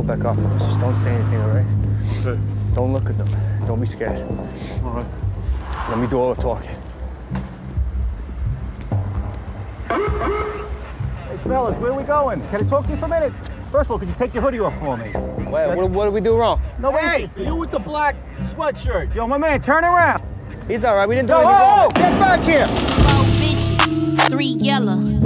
pull back up. Just don't say anything, all right? Okay. Don't look at them. Don't be scared. All right. Let me do all the talking. Hey, fellas, where are we going? Can I talk to you for a minute? First of all, could you take your hoodie off for me? Wait, what did we do wrong? No, wait. Hey, you with the black sweatshirt. Yo, my man, turn around. He's all right. We didn't do Yo, anything wrong. get back here. 4 bitches, 3 yellow.